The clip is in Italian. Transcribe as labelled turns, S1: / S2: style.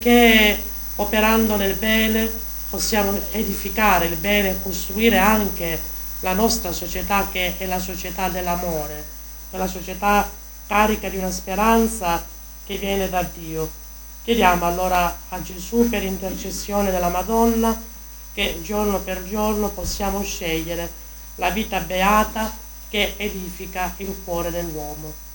S1: che operando nel bene possiamo edificare il bene e costruire anche la nostra società, che è la società dell'amore, quella società carica di una speranza che viene da Dio. Chiediamo allora a Gesù, per intercessione della Madonna, che giorno per giorno possiamo scegliere la vita beata che edifica il cuore dell'uomo.